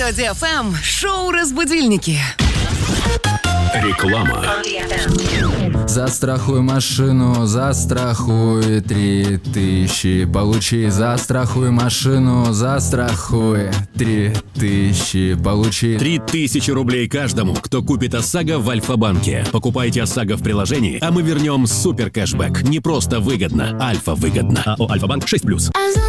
Мелодия ФМ. Шоу «Разбудильники». Реклама. Застрахуй машину, застрахуй 3000. Получи, застрахуй машину, застрахуй 3000. Получи 3000 рублей каждому, кто купит ОСАГО в Альфа-банке. Покупайте ОСАГО в приложении, а мы вернем супер кэшбэк. Не просто выгодно, Альфа выгодно. АО «Альфа-банк» 6+.